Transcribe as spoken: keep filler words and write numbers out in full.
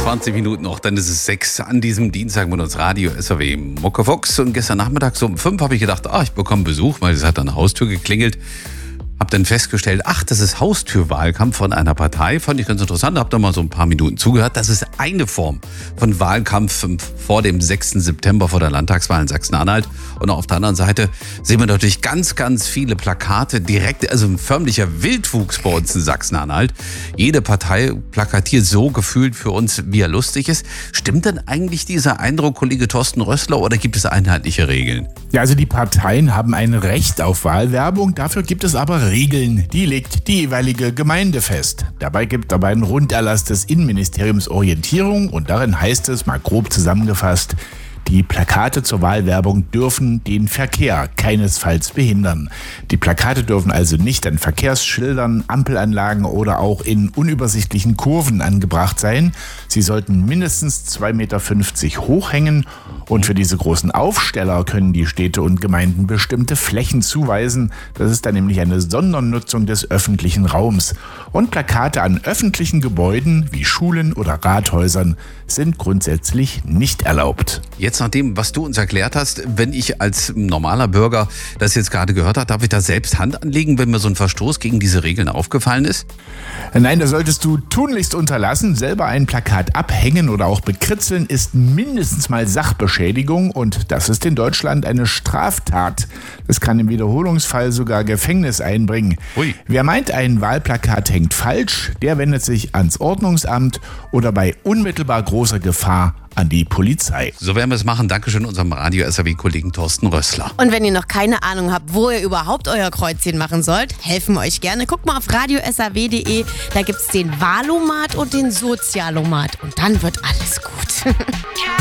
zwanzig Minuten noch, dann ist es sechs an diesem Dienstag mit uns Radio S R W Muckefuchs. Und gestern Nachmittag so um fünf habe ich gedacht, ah, ich bekomme Besuch, weil es hat an der Haustür geklingelt. Hab dann festgestellt, ach, das ist Haustürwahlkampf von einer Partei. Fand ich ganz interessant, hab da mal so ein paar Minuten zugehört. Das ist eine Form von Wahlkampf vor dem sechsten September, vor der Landtagswahl in Sachsen-Anhalt. Und auf der anderen Seite sehen wir natürlich ganz, ganz viele Plakate direkt, also ein förmlicher Wildwuchs bei uns in Sachsen-Anhalt. Jede Partei plakatiert so gefühlt für uns, wie er lustig ist. Stimmt denn eigentlich dieser Eindruck, Kollege Thorsten Rössler, oder gibt es einheitliche Regeln? Ja, also die Parteien haben ein Recht auf Wahlwerbung, dafür gibt es aber Regeln, die legt die jeweilige Gemeinde fest. Dabei gibt aber ein Runderlass des Innenministeriums Orientierung und darin heißt es, mal grob zusammengefasst, die Plakate zur Wahlwerbung dürfen den Verkehr keinesfalls behindern. Die Plakate dürfen also nicht an Verkehrsschildern, Ampelanlagen oder auch in unübersichtlichen Kurven angebracht sein. Sie sollten mindestens zwei Meter fünfzig hoch hängen und für diese großen Aufsteller können die Städte und Gemeinden bestimmte Flächen zuweisen. Das ist dann nämlich eine Sondernutzung des öffentlichen Raums. Und Plakate an öffentlichen Gebäuden wie Schulen oder Rathäusern sind grundsätzlich nicht erlaubt. Jetzt nach dem, was du uns erklärt hast, wenn ich als normaler Bürger das jetzt gerade gehört habe, darf ich da selbst Hand anlegen, wenn mir so ein Verstoß gegen diese Regeln aufgefallen ist? Nein, das solltest du tunlichst unterlassen. Selber ein Plakat abhängen oder auch bekritzeln ist mindestens mal Sachbeschädigung und das ist in Deutschland eine Straftat. Das kann im Wiederholungsfall sogar Gefängnis einbringen. Ui. Wer meint, ein Wahlplakat hängt falsch, der wendet sich ans Ordnungsamt oder bei unmittelbar großer Gefahr an die Polizei. So werden wir es machen. Dankeschön unserem Radio S R W-Kollegen Thorsten Rössler. Und wenn ihr noch keine Ahnung habt, wo ihr überhaupt euer Kreuzchen machen sollt, helfen wir euch gerne. Guckt mal auf radio s r w punkt d e, da gibt's den Wahlomat und den Sozialomat und dann wird alles gut.